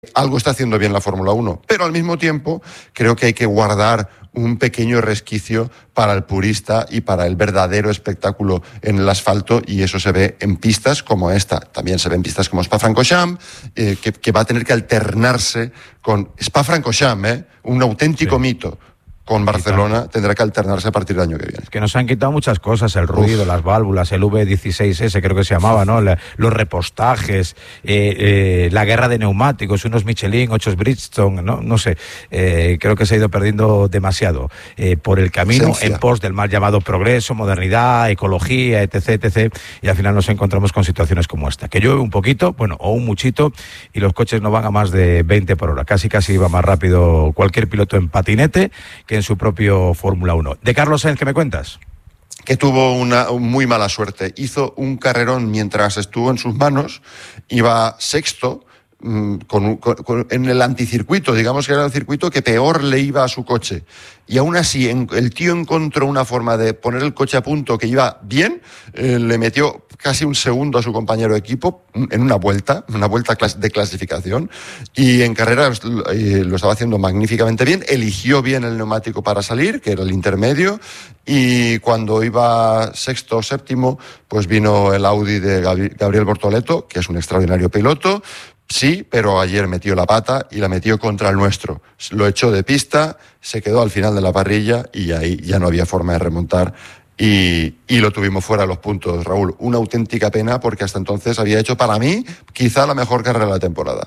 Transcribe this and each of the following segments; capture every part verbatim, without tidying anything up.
Algo está haciendo bien la Fórmula uno, pero al mismo tiempo creo que hay que guardar un pequeño resquicio para el purista y para el verdadero espectáculo en el asfalto, y eso se ve en pistas como esta. También se ve en pistas como Spa-Francorchamps, eh, que, que va a tener que alternarse con Spa-Francorchamps, ¿eh? Un auténtico sí. mito. Con Barcelona tendrá que alternarse a partir del año que viene. Es que nos han quitado muchas cosas, el ruido, Uf. las válvulas, el V dieciséis ese creo que se llamaba, ¿no? La, los repostajes, eh, eh, la guerra de neumáticos, unos Michelin, otros Bridgestone, no, no sé, eh, creo que se ha ido perdiendo demasiado eh, por el camino Esencia. en pos del mal llamado progreso, modernidad, ecología, etc, etcétera, y al final nos encontramos con situaciones como esta, que llueve un poquito, bueno, o un muchito, y los coches no van a más de veinte por hora, casi casi va más rápido cualquier piloto en patinete que en su propio Fórmula uno. De Carlos Sainz, ¿qué me cuentas? Que tuvo una muy mala suerte. Hizo un carrerón mientras estuvo en sus manos, iba sexto, Con, con, con, en el anticircuito, digamos que era el circuito que peor le iba a su coche, y aún así en, el tío encontró una forma de poner el coche a punto que iba bien, eh, le metió casi un segundo a su compañero de equipo en una vuelta, una vuelta de clasificación, y en carrera eh, lo estaba haciendo magníficamente bien, eligió bien el neumático para salir, que era el intermedio, y cuando iba sexto o séptimo, pues vino el Audi de Gabriel Bortoleto, que es un extraordinario piloto. Sí, pero ayer metió la pata y la metió contra el nuestro. Lo echó de pista, se quedó al final de la parrilla y ahí ya no había forma de remontar y, y lo tuvimos fuera de los puntos, Raúl. Una auténtica pena porque hasta entonces había hecho para mí quizá la mejor carrera de la temporada.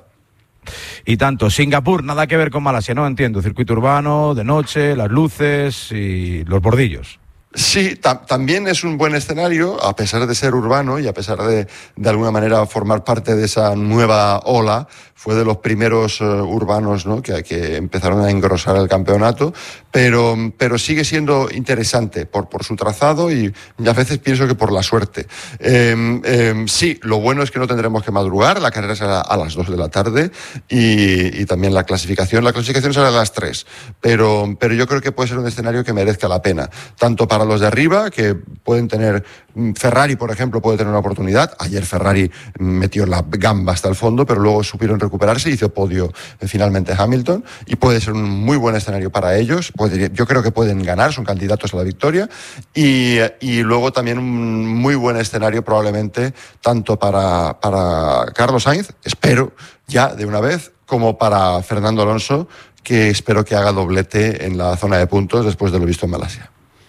Y tanto, Singapur, nada que ver con Malasia, ¿no? Entiendo, circuito urbano, de noche, las luces y los bordillos. Sí, tam- también es un buen escenario, a pesar de ser urbano y a pesar de, de alguna manera, formar parte de esa nueva ola. Fue de los primeros uh, urbanos, ¿no? que, que empezaron a engrosar el campeonato, pero, pero sigue siendo interesante por, por su trazado y, y a veces pienso que por la suerte. Eh, eh, sí, lo bueno es que no tendremos que madrugar, la carrera será a las dos de la tarde y, y también la clasificación. La clasificación será a las tres, pero, pero yo creo que puede ser un escenario que merezca la pena, tanto para los de arriba, que pueden tener, Ferrari por ejemplo puede tener una oportunidad. Ayer Ferrari metió la gamba hasta el fondo, pero luego supieron recuperarse, hizo podio eh, finalmente Hamilton, y puede ser un muy buen escenario para ellos. Puede, yo creo que pueden ganar, son candidatos a la victoria, y, y luego también un muy buen escenario probablemente tanto para, para Carlos Sainz, espero ya de una vez, como para Fernando Alonso, que espero que haga doblete en la zona de puntos después de lo visto en Malasia.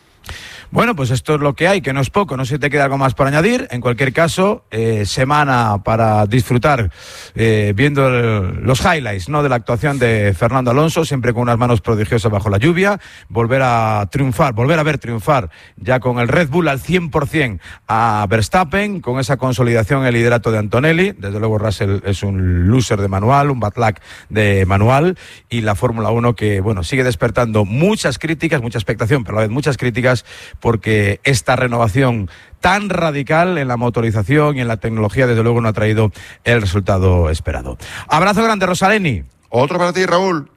Bueno, pues esto es lo que hay, que no es poco, no sé si te queda algo más por añadir. En cualquier caso, eh, semana para disfrutar eh, viendo el, los highlights, ¿no?, de la actuación de Fernando Alonso, siempre con unas manos prodigiosas bajo la lluvia, volver a triunfar, volver a ver triunfar ya con el Red Bull al cien por ciento a Verstappen, con esa consolidación en el liderato de Antonelli. Desde luego Russell es un loser de manual, un bad luck de manual, y la Fórmula uno que, bueno, sigue despertando muchas críticas, mucha expectación, pero a la vez muchas críticas, porque esta renovación tan radical en la motorización y en la tecnología, desde luego, no ha traído el resultado esperado. Abrazo grande, Rosaleni. Otro para ti, Raúl.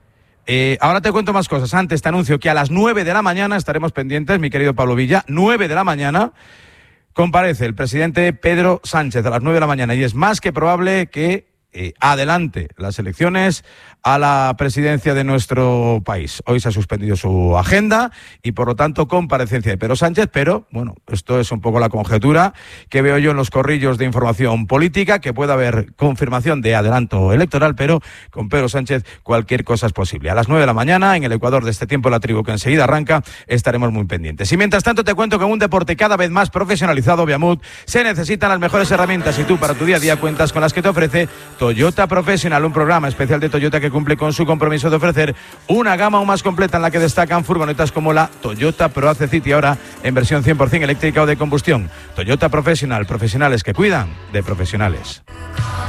Eh, ahora te cuento más cosas. Antes te anuncio que a las nueve de la mañana estaremos pendientes, mi querido Pablo Villa, nueve de la mañana, comparece el presidente Pedro Sánchez a las nueve de la mañana, y es más que probable que eh, adelante las elecciones a la presidencia de nuestro país. Hoy se ha suspendido su agenda y, por lo tanto, comparecencia de Pedro Sánchez, pero, bueno, esto es un poco la conjetura que veo yo en los corrillos de información política, que puede haber confirmación de adelanto electoral, pero con Pedro Sánchez cualquier cosa es posible. A las nueve de la mañana, en el Ecuador de este tiempo, la tribu que enseguida arranca, estaremos muy pendientes. Y mientras tanto te cuento que en un deporte cada vez más profesionalizado, Viamut, se necesitan las mejores herramientas, y tú para tu día a día cuentas con las que te ofrece Toyota Professional, un programa especial de Toyota que cumple con su compromiso de ofrecer una gama aún más completa, en la que destacan furgonetas como la Toyota Proace City, ahora en versión cien por ciento eléctrica o de combustión. Toyota Professional, profesionales que cuidan de profesionales.